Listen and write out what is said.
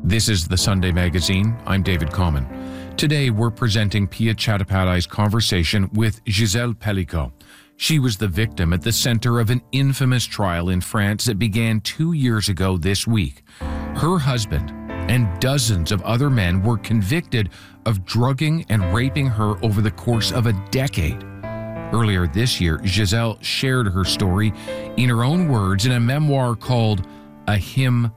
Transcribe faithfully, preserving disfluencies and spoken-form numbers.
This is the Sunday Magazine. I'm David Common. Today, we're presenting Pia Chattopadhyay's conversation with Gisèle Pelicot. She was the victim at the center of an infamous trial in France that began two years ago this week. Her husband and dozens of other men were convicted of drugging and raping her over the course of a decade. Earlier this year, Gisèle shared her story in her own words in a memoir called A Hymn